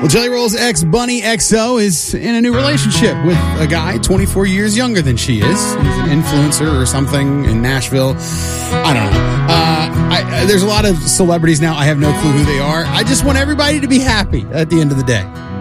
Well, Jelly Roll's ex, Bunny XO, is in a new relationship with a guy 24 years younger than she is. He's an influencer or something in Nashville. I don't know. There's a lot of celebrities now. I have no clue who they are. I just want everybody to be happy at the end of the day.